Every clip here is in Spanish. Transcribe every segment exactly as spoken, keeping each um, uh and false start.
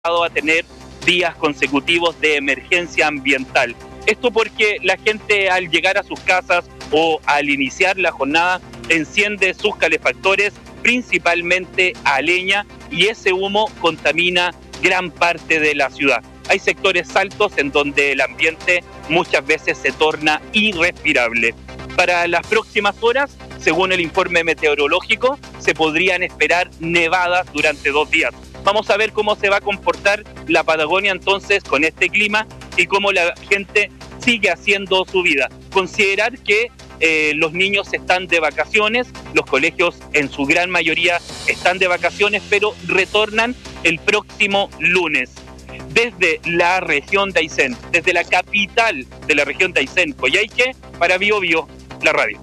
a tener días consecutivos de emergencia ambiental. Esto porque la gente al llegar a sus casas o al iniciar la jornada enciende sus calefactores principalmente a leña y ese humo contamina gran parte de la ciudad. Hay sectores altos en donde el ambiente muchas veces se torna irrespirable. Para las próximas horas, según el informe meteorológico, se podrían esperar nevadas durante dos días. Vamos a ver cómo se va a comportar la Patagonia entonces con este clima y cómo la gente sigue haciendo su vida. Considerar que eh, los niños están de vacaciones, los colegios en su gran mayoría están de vacaciones, pero retornan el próximo lunes. Desde la región de Aysén, desde la capital de la región de Aysén, Coyhaique, para Bio Bio, la radio.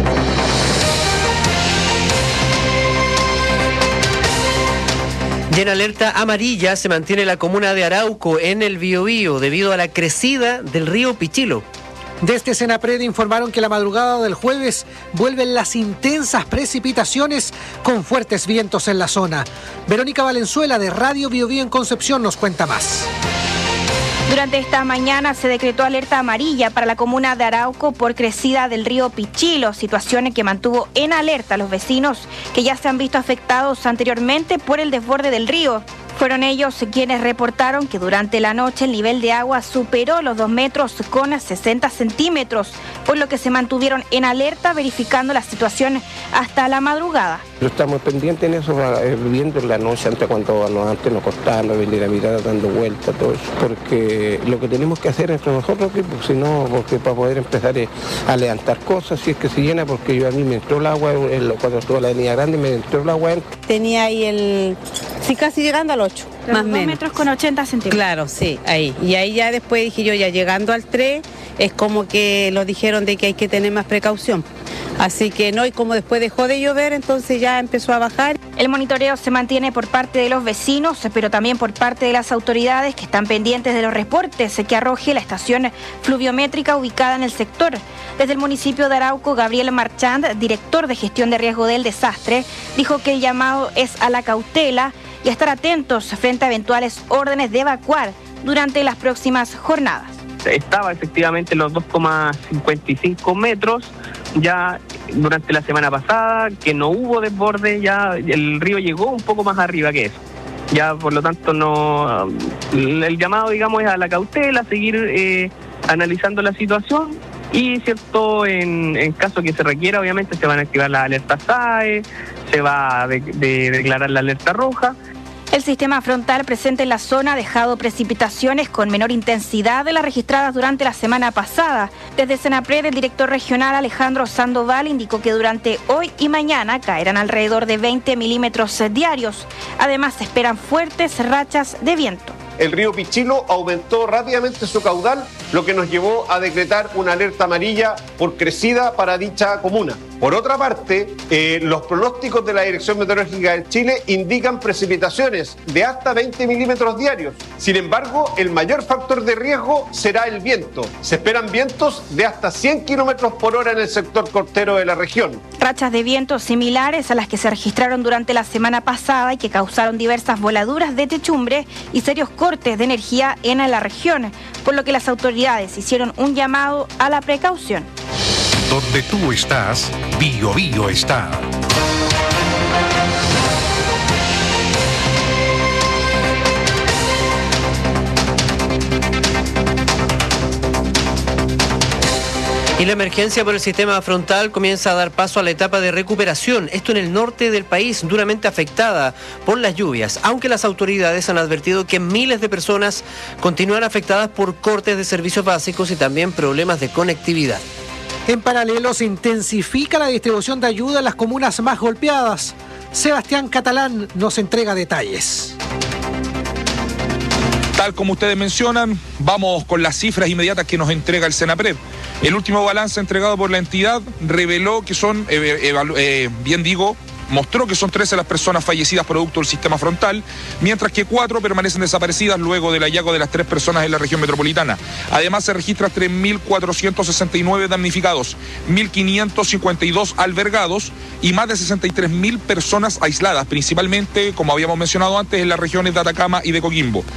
Y en alerta amarilla se mantiene la comuna de Arauco en el Biobío debido a la crecida del río Pichilo. Desde Senapred informaron que la madrugada del jueves vuelven las intensas precipitaciones con fuertes vientos en la zona. Verónica Valenzuela de Radio Biobío en Concepción nos cuenta más. Durante esta mañana se decretó alerta amarilla para la comuna de Arauco por crecida del río Pichilo, situación que mantuvo en alerta a los vecinos que ya se han visto afectados anteriormente por el desborde del río. Fueron ellos quienes reportaron que durante la noche el nivel de agua superó los dos metros con sesenta centímetros, por lo que se mantuvieron en alerta verificando la situación hasta la madrugada. Estamos pendientes en eso, viendo en la noche, antes cuando antes nos costaba venir a mirar dando vueltas, todo eso, porque lo que tenemos que hacer entre nosotros, porque si no, porque para poder empezar a levantar cosas, si es que se llena, porque yo a mí me entró el agua, cuando estuve la avenida grande me entró el agua. Tenía ahí el, sí, casi llegando al ocho, más o menos. dos metros con ochenta centímetros. Claro, sí, ahí. Y ahí ya después dije yo, ya llegando al tres, es como que lo dijeron de que hay que tener más precaución. Así que no, y como después dejó de llover, entonces ya empezó a bajar. El monitoreo se mantiene por parte de los vecinos, pero también por parte de las autoridades que están pendientes de los reportes que arroje la estación fluviométrica ubicada en el sector. Desde el municipio de Arauco, Gabriel Marchand, director de gestión de riesgo del desastre, dijo que el llamado es a la cautela y a estar atentos frente a eventuales órdenes de evacuar durante las próximas jornadas. Estaba efectivamente en los dos coma cincuenta y cinco metros ya durante la semana pasada, que no hubo desborde, ya el río llegó un poco más arriba que eso. Ya por lo tanto no, el llamado digamos es a la cautela, seguir eh, analizando la situación y cierto en, en caso que se requiera obviamente se van a activar las alertas S A E, se va a de, de declarar la alerta roja. El sistema frontal presente en la zona ha dejado precipitaciones con menor intensidad de las registradas durante la semana pasada. Desde Senapred, el director regional Alejandro Sandoval indicó que durante hoy y mañana caerán alrededor de veinte milímetros diarios. Además, se esperan fuertes rachas de viento. El río Pichilo aumentó rápidamente su caudal, lo que nos llevó a decretar una alerta amarilla por crecida para dicha comuna. Por otra parte, eh, los pronósticos de la Dirección Meteorológica de Chile indican precipitaciones de hasta veinte milímetros diarios. Sin embargo, el mayor factor de riesgo será el viento. Se esperan vientos de hasta cien kilómetros por hora en el sector costero de la región. Rachas de viento similares a las que se registraron durante la semana pasada y que causaron diversas voladuras de techumbre y serios cortes de energía en la región, por lo que las autoridades hicieron un llamado a la precaución. Donde tú estás, Bio Bio está. Y la emergencia por el sistema frontal comienza a dar paso a la etapa de recuperación. Esto en el norte del país, duramente afectada por las lluvias, aunque las autoridades han advertido que miles de personas continúan afectadas por cortes de servicios básicos y también problemas de conectividad. En paralelo, se intensifica la distribución de ayuda en las comunas más golpeadas. Sebastián Catalán nos entrega detalles. Tal como ustedes mencionan, vamos con las cifras inmediatas que nos entrega el Senapred. El último balance entregado por la entidad reveló que son, eh, eh, eh, bien digo, mostró que son trece las personas fallecidas producto del sistema frontal, mientras que cuatro permanecen desaparecidas luego del hallazgo de las tres personas en la región metropolitana. Además, se registran tres mil cuatrocientos sesenta y nueve damnificados, mil quinientos cincuenta y dos albergados y más de sesenta y tres mil personas aisladas, principalmente, como habíamos mencionado antes, en las regiones de Atacama y de Coquimbo.